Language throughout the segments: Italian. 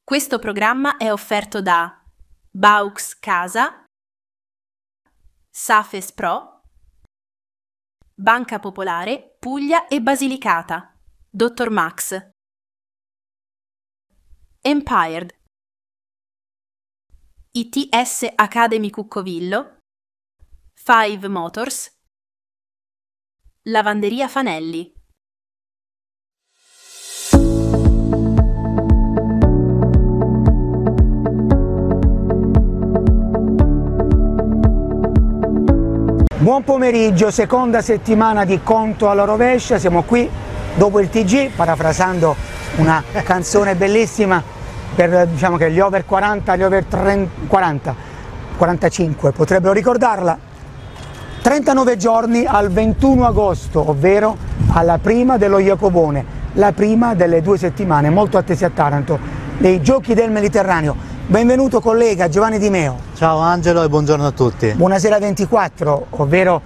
Questo programma è offerto da Baux Casa, Safes Pro, Banca Popolare, Puglia e Basilicata, Dr. Max, Empired, ITS Academy Cuccovillo, Five Motors, Lavanderia Fanelli. Buon pomeriggio, seconda settimana di Conto alla rovescia, siamo qui dopo il TG, parafrasando una canzone bellissima per, diciamo che gli over 40, gli over 40, 45 potrebbero ricordarla. 39 giorni al 21 agosto, ovvero alla prima dello Jacobone, la prima delle 2 settimane molto attese a Taranto, dei Giochi del Mediterraneo. Benvenuto collega Giovanni Di Meo. Ciao Angelo e buongiorno a tutti. Buonasera 24, ovvero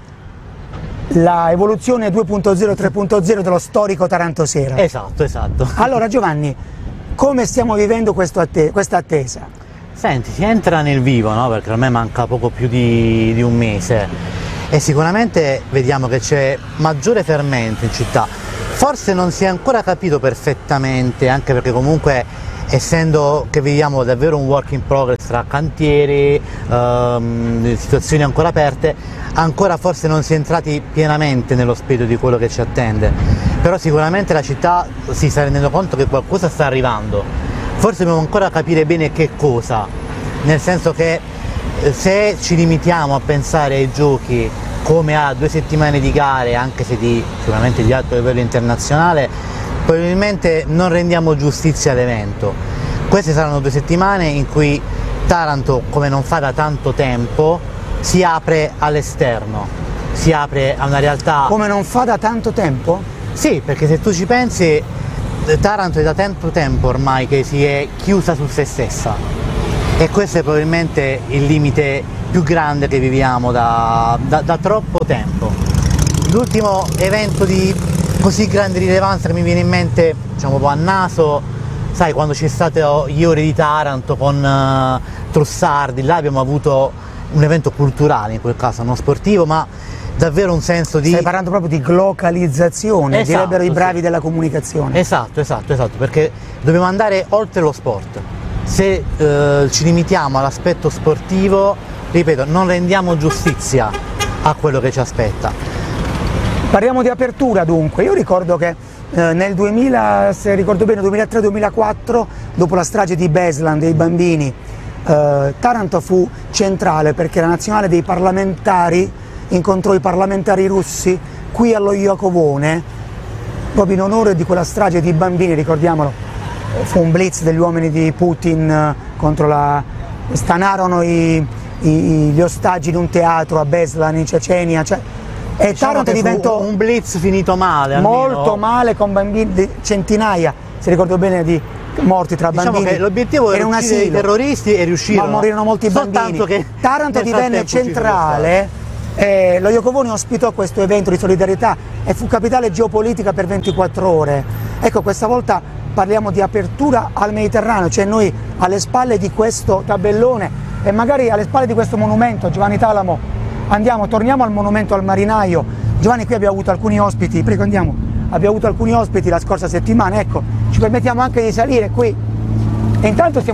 la evoluzione 2.0 3.0 dello storico Taranto Sera. Esatto. Allora Giovanni, come stiamo vivendo questa attesa? Senti, si entra nel vivo, no? Perché ormai manca poco più di un mese e sicuramente vediamo che c'è maggiore fermento in città. Forse non si è ancora capito perfettamente, anche perché comunque essendo che viviamo davvero un work in progress tra cantieri, situazioni ancora aperte, ancora forse non si è entrati pienamente nello spirito di quello che ci attende, però sicuramente la città si sta rendendo conto che qualcosa sta arrivando, forse dobbiamo ancora capire bene che cosa, nel senso che se ci limitiamo a pensare ai giochi come a 2 settimane di gare, anche se sicuramente di alto livello internazionale, probabilmente non rendiamo giustizia all'evento. Queste saranno 2 settimane in cui Taranto, come non fa da tanto tempo, si apre all'esterno, si apre a una realtà... Come non fa da tanto tempo? Sì, perché se tu ci pensi, Taranto è da tanto tempo ormai che si è chiusa su se stessa e questo è probabilmente il limite più grande che viviamo da troppo tempo. L'ultimo evento di così grande rilevanza che mi viene in mente, diciamo un po' a naso, sai, quando c'è stato gli Ori di Taranto con Trussardi, là abbiamo avuto un evento culturale, in quel caso non sportivo, ma davvero un senso di... Stai parlando proprio di glocalizzazione, esatto, direbbero i bravi sì, della comunicazione. Esatto, perché dobbiamo andare oltre lo sport. Se ci limitiamo all'aspetto sportivo, ripeto, non rendiamo giustizia a quello che ci aspetta. Parliamo di apertura dunque, io ricordo che nel 2000, se ricordo bene, 2003-2004, dopo la strage di Beslan dei bambini, Taranto fu centrale perché la nazionale dei parlamentari incontrò i parlamentari russi qui allo Jacobone, proprio in onore di quella strage di bambini, ricordiamolo, fu un blitz degli uomini di Putin stanarono gli ostaggi di un teatro a Beslan in Cecenia, e diciamo Taranto diventò un blitz finito male, molto male, con bambini, centinaia, se ricordo bene, di morti tra bambini. Diciamo che l'obiettivo era uccidere i terroristi e riuscirono. Ma morirono molti bambini. Che Taranto divenne centrale, lo Jacobone ospitò questo evento di solidarietà e fu capitale geopolitica per 24 ore. Ecco, questa volta parliamo di apertura al Mediterraneo, cioè noi alle spalle di questo tabellone e magari alle spalle di questo monumento, Giovanni Talamo, torniamo al monumento al marinaio. Giovanni, qui abbiamo avuto alcuni ospiti, prego andiamo, abbiamo avuto alcuni ospiti la scorsa settimana, ecco, ci permettiamo anche di salire qui e intanto stiamo